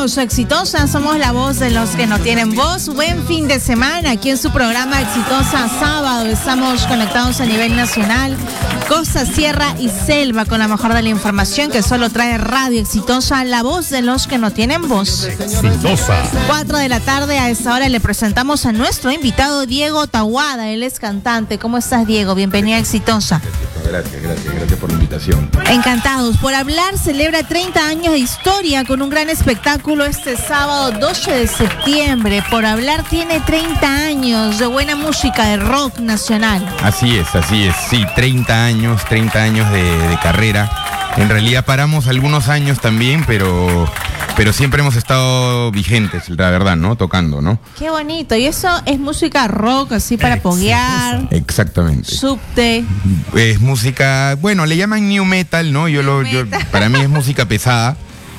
Somos Exitosa, somos la voz de los que no tienen voz. Buen fin de semana aquí en su programa Exitosa Sábado. Estamos conectados a nivel nacional, costa, sierra y selva, con la mejor de la información que solo trae Radio Exitosa, la voz de los que no tienen voz. Exitosa. 4 de la tarde, a esta hora le presentamos a nuestro invitado Diego Tahuada. Él es cantante. ¿Cómo estás, Diego? Bienvenido a Exitosa. Gracias por la invitación. Encantados. Por Hablar celebra 30 años de historia con un gran espectáculo este sábado 12 de septiembre. Por Hablar tiene 30 años de buena música, de rock nacional. Así es. Sí, 30 años de carrera. En realidad paramos algunos años también, pero siempre hemos estado vigentes, la verdad, ¿no? Tocando, ¿no? Qué bonito. Y eso es música rock, así para poguear. Exactamente. Subte. Es música, bueno, le llaman new metal, ¿no? Para mí es música pesada.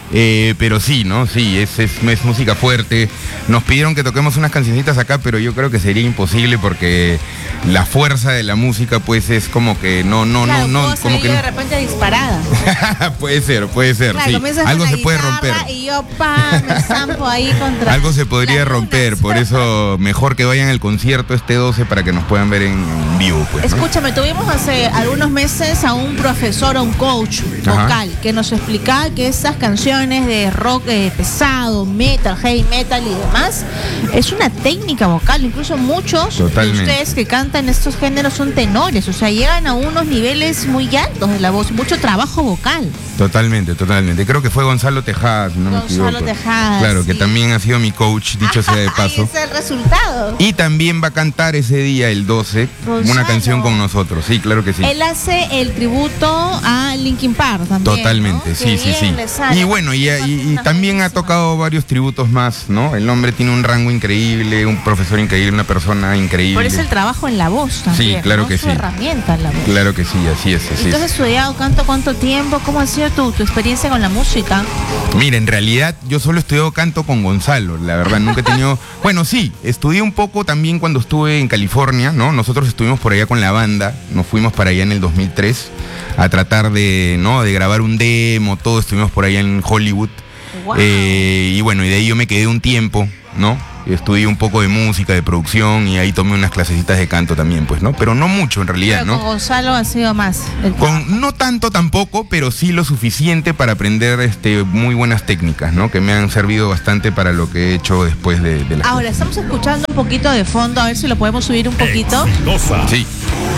Pero sí, ¿no? Sí, es música fuerte. Nos pidieron que toquemos unas cancioncitas acá, pero yo creo que sería imposible porque la fuerza de la música, pues, es como que no, como que de repente disparada. puede ser, claro, sí. Algo se puede romper. Y yo, me zampo ahí contra. Algo se podría romper, por eso mejor que vayan al concierto este 12 para que nos puedan ver en vivo, pues, ¿no? Escúchame, tuvimos hace algunos meses a un profesor, a un coach vocal, que nos explicaba que esas canciones de rock pesado, metal, heavy metal y demás, es una técnica vocal. Incluso muchos de ustedes que cantan estos géneros son tenores, o sea, llegan a unos niveles muy altos de la voz, mucho trabajo vocal. Totalmente. Creo que fue Gonzalo Tejada, si no me equivoco. Gonzalo Tejada, claro, sí. Que también ha sido mi coach, dicho sea de paso. Ese es el resultado. Y también va a cantar ese día, el 12, Gonzalo, una canción con nosotros. Sí, claro que sí. Él hace el tributo a Linkin Park también. Totalmente, ¿no? sí. Y bueno, y también ha tocado varios tributos más, ¿no? El hombre tiene un rango increíble, un profesor increíble, una persona increíble. Por eso el trabajo en la voz también. Sí, claro, ¿no? Que Su sí. herramienta en la voz. Claro que sí, así es. ¿Y tú has estudiado canto cuánto tiempo? ¿Cómo ha sido tu experiencia con la música? Mira, en realidad yo solo he estudiado canto con Gonzalo, la verdad, nunca he tenido... Bueno, sí, estudié un poco también cuando estuve en California, ¿no? Nosotros estuvimos por allá con la banda, nos fuimos para allá en el 2003 a tratar de grabar un demo, todo, estuvimos por allá en Hollywood. Wow. Y bueno, y de ahí yo me quedé un tiempo, ¿no? Estudié un poco de música, de producción, y ahí tomé unas clasecitas de canto también, pues, ¿no? Pero no mucho en realidad, pero ¿no? Con Gonzalo ha sido más. No tanto tampoco, pero sí lo suficiente para aprender muy buenas técnicas, ¿no? Que me han servido bastante para lo que he hecho después de la... Ahora, estamos escuchando un poquito de fondo, a ver si lo podemos subir un poquito. Sí.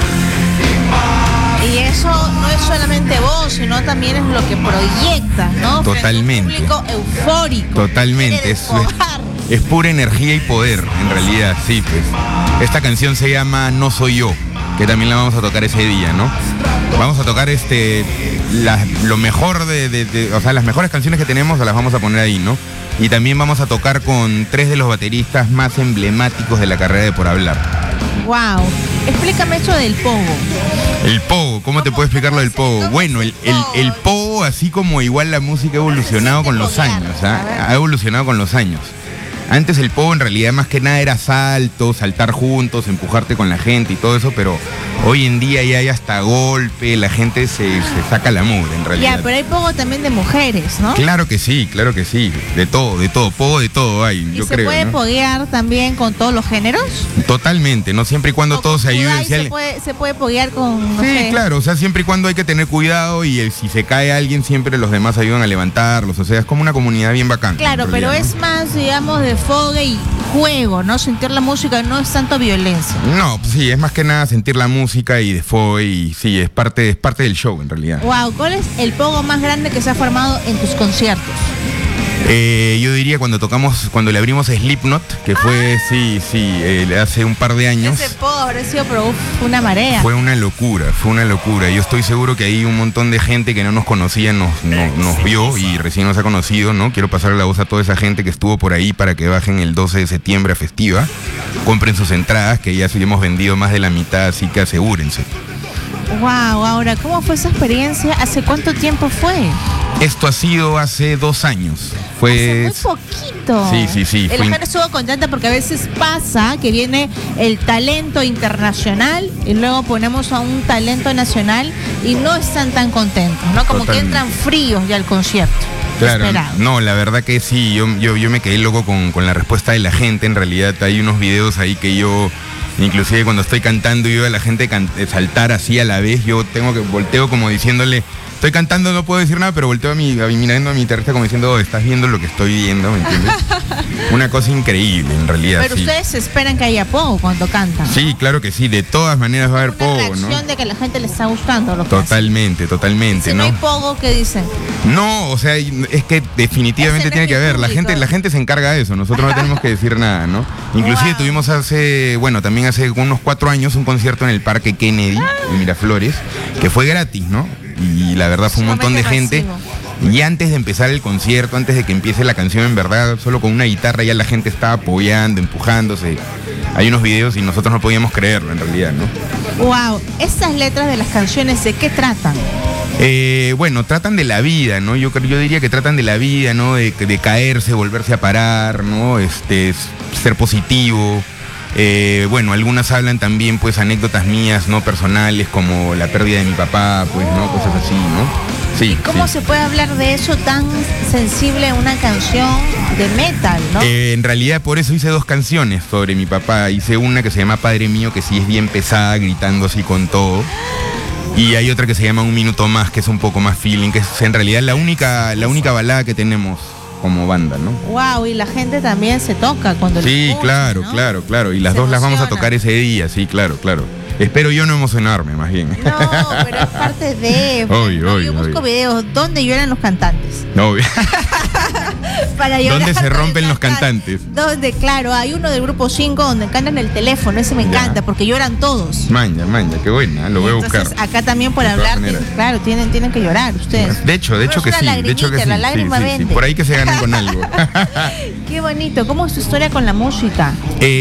Y eso no es solamente voz, sino también es lo que proyecta, ¿no? Totalmente. Frente a un público eufórico. Totalmente. Es pura energía y poder, en realidad, sí, pues. Esta canción se llama No Soy Yo, que también la vamos a tocar ese día, ¿no? Vamos a tocar lo mejor o sea, las mejores canciones que tenemos las vamos a poner ahí, ¿no? Y también vamos a tocar con 3 de los bateristas más emblemáticos de la carrera de Por Hablar. Wow. Explícame eso del pogo. El pogo, ¿cómo te puedo explicar lo del pogo? Bueno, el pogo, así como igual la música ha evolucionado con los años, ¿ah? Ha evolucionado con los años. Antes el pogo en realidad más que nada era saltar juntos, empujarte con la gente y todo eso, pero hoy en día ya hay hasta golpe, la gente se saca la mugre en realidad. Ya, pero hay pogo también de mujeres, ¿no? Claro que sí, de todo, pogo de todo hay, yo creo. ¿Y se puede ¿no? poguear también con todos los géneros? Totalmente, ¿no? Siempre y cuando todos se ayuden. Se puede poguear con, no sí, sé. Claro, o sea, siempre y cuando hay que tener cuidado y si se cae alguien, siempre los demás ayudan a levantarlos, o sea, es como una comunidad bien bacán. Claro, pero es más, digamos, de fogue y juego, ¿no? Sentir la música no es tanto violencia. No, pues sí, es más que nada sentir la música y de fogue y sí, es parte del show en realidad. Wow, ¿cuál es el pogo más grande que se ha formado en tus conciertos? Yo diría cuando le abrimos a Slipknot, que fue, hace un par de años. Ese pogo habrá sido, pero una marea. Fue una locura. Yo estoy seguro que ahí un montón de gente que no nos conocía nos vio y recién nos ha conocido, ¿no? Quiero pasarle la voz a toda esa gente que estuvo por ahí para que bajen el 12 de septiembre a Festiva. Compren sus entradas, que ya sí hemos vendido más de la mitad, así que asegúrense. Wow, ahora, ¿cómo fue esa experiencia? ¿Hace cuánto tiempo fue? Esto ha sido hace 2 años. Hace muy poquito. Sí. La gente estuvo contenta porque a veces pasa que viene el talento internacional y luego ponemos a un talento nacional y no están tan contentos, ¿no? Como que entran fríos ya al concierto. Claro, esperado. no, la verdad que sí, yo me quedé loco con la respuesta de la gente. En realidad hay unos videos ahí que yo, inclusive cuando estoy cantando y veo a la gente saltar así a la vez, yo volteo como diciéndole, estoy cantando, no puedo decir nada, pero volteo mirando a mi guitarrista como diciendo, oh, estás viendo lo que estoy viendo, ¿me entiendes? Una cosa increíble, en realidad. Pero sí. ustedes esperan que haya pogo cuando cantan. Sí, claro que sí, de todas maneras va a haber pogo, ¿no? Una reacción de que a la gente le está gustando lo que Totalmente, hacen. totalmente, Si ¿no? no hay pogo, ¿qué dicen? No, o sea, es que definitivamente Ese no tiene es que mi haber. La público. gente se encarga de eso. Nosotros no tenemos que decir nada, ¿no? Inclusive Wow. tuvimos también hace unos 4 años un concierto en el Parque Kennedy, en Miraflores, que fue gratis, ¿no? Y la verdad fue un montón de gente. Y antes de empezar el concierto, antes de que empiece la canción, en verdad, solo con una guitarra ya la gente estaba apoyando, empujándose. Hay unos videos y nosotros no podíamos creerlo, en realidad, ¿no? Wow, estas letras de las canciones, ¿de qué tratan? Bueno, tratan de la vida, ¿no? Yo diría que tratan de la vida, ¿no? De caerse, volverse a parar, ¿no? Ser positivo. Bueno, algunas hablan también, pues, anécdotas mías, ¿no? Personales, como la pérdida de mi papá, pues, ¿no? Cosas así, ¿no? Sí. ¿Cómo sí. se puede hablar de eso tan sensible en una canción de metal, no? En realidad por eso hice 2 canciones sobre mi papá. Hice una que se llama Padre Mío, que sí es bien pesada, gritando así con todo. Y hay otra que se llama Un Minuto Más, que es un poco más feeling, que es en realidad la única balada que tenemos como banda, ¿no? Wow, y la gente también se toca cuando lo Sí, escucha, claro, ¿no? claro. Y las Se 2 las vamos a emociona. tocar ese día, sí, claro. Espero yo no emocionarme, más bien. No, pero es parte de... Obvio, yo busco obvio. videos donde lloran los cantantes. No, Para llorar ¿dónde se con el rompen los cantante. cantantes? Donde, claro, hay uno del grupo 5 donde cantan el teléfono, ese me Ya. encanta, porque lloran todos. Maña, qué buena, lo voy a Entonces, buscar. acá también por De todas hablar, maneras. claro, tienen que llorar ustedes. De hecho Pero que es sí, una de hecho que lagrimita, sí. la lágrima Sí. vende. Por ahí que se ganen con algo. Qué bonito. ¿Cómo es tu historia con la música?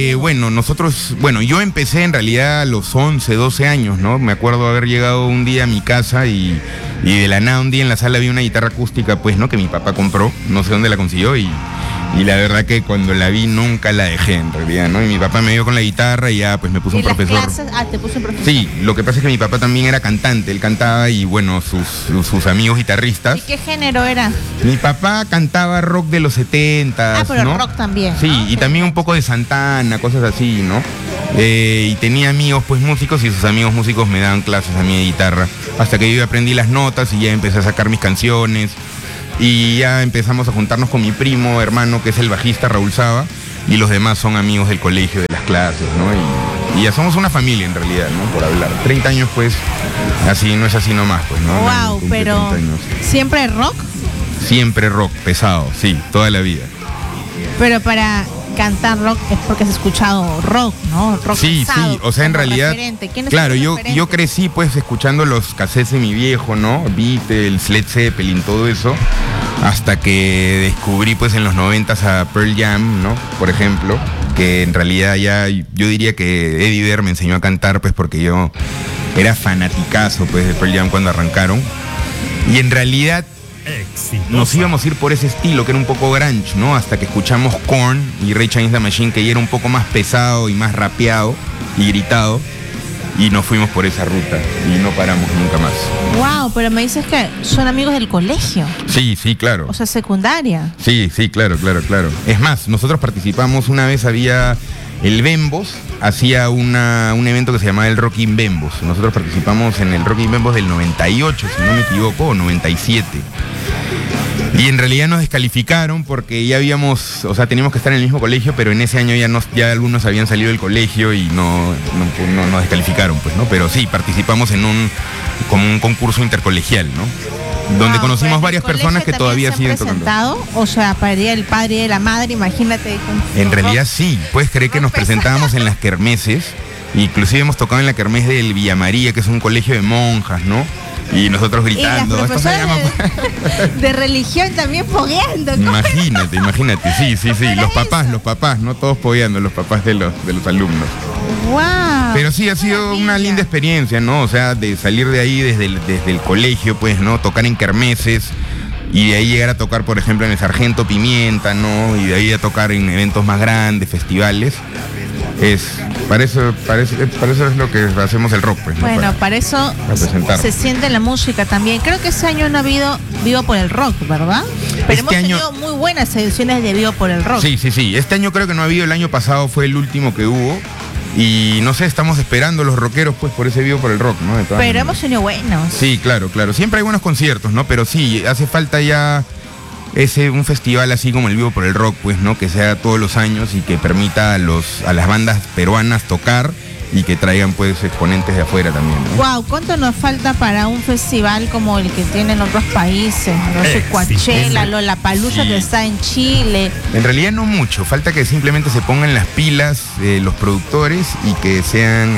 Bueno, yo empecé en realidad a los 11, 12 años, ¿no? Me acuerdo haber llegado un día a mi casa y de la nada un día en la sala vi una guitarra acústica, pues, ¿no? Que mi papá compró, no sé dónde la consiguió y la verdad que cuando la vi nunca la dejé, en realidad, ¿no? Y mi papá me dio con la guitarra y ya, pues, me puso ¿Y un las profesor. clases? Te puso un profesor. Sí, lo que pasa es que mi papá también era cantante, él cantaba y bueno, sus amigos guitarristas. ¿Y qué género era? Mi papá cantaba rock de los 70, Pero ¿no? rock también. Sí, ¿no? y también un poco de Santana, cosas así, ¿no? Y tenía amigos pues músicos y sus amigos músicos me daban clases a mí de guitarra. Hasta que yo aprendí las notas y ya empecé a sacar mis canciones. Y ya empezamos a juntarnos con mi primo, hermano, que es el bajista, Raúl Saba. Y los demás son amigos del colegio, de las clases, ¿no? Y ya somos una familia en realidad, ¿no? Por hablar. 30 años pues, así no es así nomás, pues, ¿no? Wow, Cumple pero 30 años. ¿siempre rock? Siempre rock, pesado, sí, toda la vida. Pero para cantar rock es porque has escuchado rock, ¿no? Rock Sí, pesado, sí, o sea, en como realidad, referente. ¿Quiénes claro, son tus yo referentes? crecí pues escuchando los cassettes de mi viejo, ¿no? Beatles, Led Zeppelin, todo eso, hasta que descubrí pues en los 90s a Pearl Jam, ¿no? Por ejemplo, que en realidad ya, yo diría que Eddie Vedder me enseñó a cantar pues porque yo era fanaticazo pues de Pearl Jam cuando arrancaron, y en realidad nos íbamos a ir por ese estilo que era un poco grunge, ¿no? Hasta que escuchamos Korn y Rage Against the Machine, que ya era un poco más pesado y más rapeado y gritado, y nos fuimos por esa ruta y no paramos nunca más. Wow, pero me dices que son amigos del colegio, Sí, claro. o sea, secundaria. Sí, claro. Es más, nosotros participamos, una vez había el Bembos, hacía un evento que se llamaba el Rock in Bembos. Nosotros participamos en el Rock in Bembos del 98, si no me equivoco, o 97. Y en realidad nos descalificaron porque ya teníamos que estar en el mismo colegio, pero en ese año ya algunos habían salido del colegio y no nos descalificaron, pues, ¿no? Pero sí, participamos como un concurso intercolegial, ¿no? Donde conocimos pero varias ¿en el personas que colegio todavía también siguen se han tocando. presentado? O sea, para el día del padre y de la madre, imagínate. En realidad sí, puedes creer que nos presentábamos en las kermeses, inclusive hemos tocado en la kermés del Villa María, que es un colegio de monjas, ¿no? Y nosotros gritando. Y las "Esto se llama-". profesoras de religión también fogueando. ¿Cómo era? Imagínate, sí, era los papás, no todos pogueando, los papás de los alumnos. Wow. Pero sí, ha sido una linda experiencia, ¿no? O sea, de salir de ahí desde el colegio, pues, ¿no? Tocar en kermeses y de ahí llegar a tocar, por ejemplo, en el Sargento Pimienta, ¿no? Y de ahí a tocar en eventos más grandes, festivales. Para eso es lo que hacemos el rock, pues. Bueno, para eso se siente la música también. Creo que ese año no ha habido Vivo por el Rock, ¿verdad? Pero hemos tenido muy buenas ediciones de Vivo por el Rock. Sí. Este año creo que no ha habido, el año pasado fue el último que hubo. Y no sé, estamos esperando los rockeros pues por ese Vivo por el Rock, ¿no? Pero hemos tenido buenos. Sí, claro. Siempre hay buenos conciertos, ¿no? Pero sí, hace falta ya un festival así como el Vivo por el Rock, pues, ¿no? Que sea todos los años y que permita a las bandas peruanas tocar y que traigan pues exponentes de afuera también, ¿no? Wow, ¿cuánto nos falta para un festival como el que tienen otros países? No sé, Coachella, Lollapalooza, que está en Chile. En realidad no mucho, falta que simplemente se pongan las pilas los productores y que sean,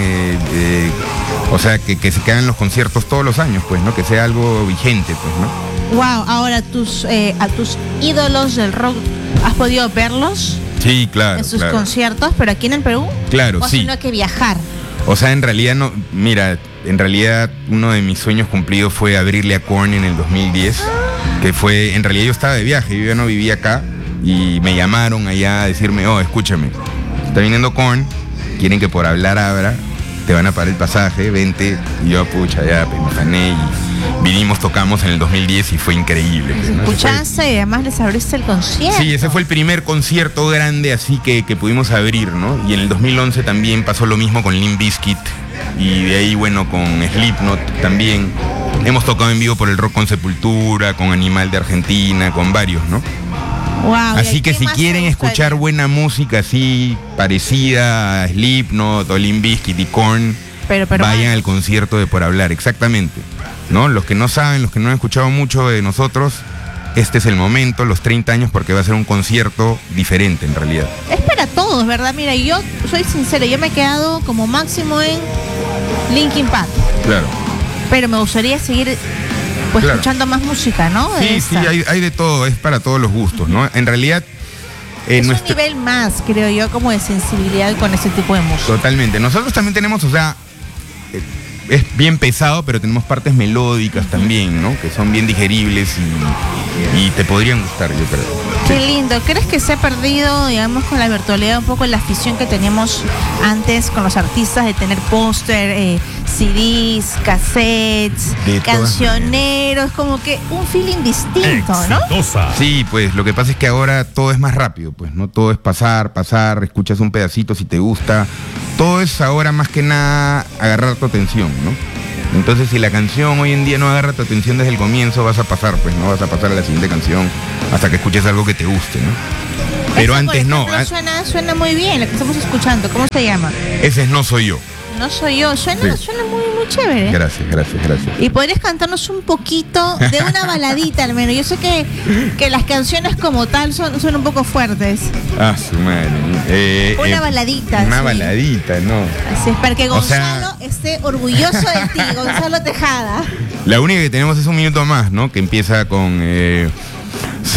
que se quedan los conciertos todos los años, pues, ¿no? Que sea algo vigente, pues, ¿no? Wow, ahora a tus ídolos del rock, ¿has podido verlos? Sí, claro. En sus conciertos, pero aquí en el Perú. Claro, sí. ¿O no hay que viajar? O sea, en realidad no. Mira, en realidad uno de mis sueños cumplidos fue abrirle a Korn en el 2010. Que fue, en realidad yo estaba de viaje, yo ya no vivía acá. Y me llamaron allá a decirme, escúchame, está viniendo Korn, quieren que por hablar abra, te van a pagar el pasaje, vente. Y yo, pucha, ya, pues, me afané y vinimos, tocamos en el 2010 y fue increíble. Pues, ¿no? Escuchaste y además les abriste el concierto. Sí, ese fue el primer concierto grande así que pudimos abrir, ¿no? Y en el 2011 también pasó lo mismo con Limp Bizkit y de ahí, bueno, con Slipknot también. Hemos tocado en vivo por el rock con Sepultura, con Animal de Argentina, con varios, ¿no? Wow, así que si quieren escuchar buena música así parecida a Slipknot o Limp Bizkit y Korn, pero vayan al concierto de Por Hablar, exactamente, ¿no? Los que no saben, los que no han escuchado mucho de nosotros, este es el momento, los 30 años, porque va a ser un concierto diferente en realidad. Es para todos, ¿verdad? Mira, yo soy sincera, yo me he quedado como máximo en Linkin Park. Claro. Pero me gustaría seguir escuchando más música, ¿no? Sí, hay de todo, es para todos los gustos, ¿no? En realidad es un nivel más, creo yo, como de sensibilidad con ese tipo de música. Totalmente. Nosotros también tenemos, es bien pesado, pero tenemos partes melódicas también, ¿no? Que son bien digeribles y te podrían gustar, yo creo. Qué lindo. ¿Crees que se ha perdido, digamos, con la virtualidad un poco la afición que teníamos antes con los artistas de tener póster, CDs, cassettes, cancioneros, como que un feeling distinto, ¿no? Sí, pues lo que pasa es que ahora todo es más rápido, pues, ¿no? Todo es pasar, escuchas un pedacito si te gusta. Todo es ahora más que nada agarrar tu atención, ¿no? Entonces, si la canción hoy en día no agarra tu atención desde el comienzo, vas a pasar a la siguiente canción hasta que escuches algo que te guste, ¿no? Pero eso, antes por ejemplo, no. Suena muy bien lo que estamos escuchando. ¿Cómo se llama? Ese es No Soy Yo. No Soy Yo. Suena muy chévere. Gracias. ¿Y podrías cantarnos un poquito de una baladita al menos? Yo sé que las canciones como tal son un poco fuertes. Ah, su madre. Una baladita. Una baladita, ¿no? Así es, para que Gonzalo esté orgulloso de ti, Gonzalo Tejada. La única que tenemos es Un Minuto Más, ¿no? Que empieza con